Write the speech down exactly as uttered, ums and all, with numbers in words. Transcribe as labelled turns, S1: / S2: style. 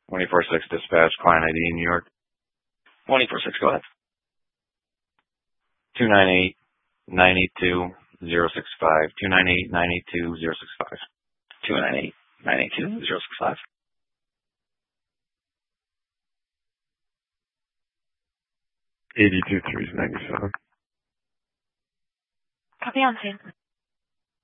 S1: twenty-four six dispatch, client I D, New York.
S2: twenty-four six, go ahead.
S1: two nine eight, nine eight two, zero six five. two nine eight, nine eight two, zero six five.
S2: two nine eight, nine eight two, zero six five.
S3: eighty-two three ninety-seven.
S4: Copy on scene.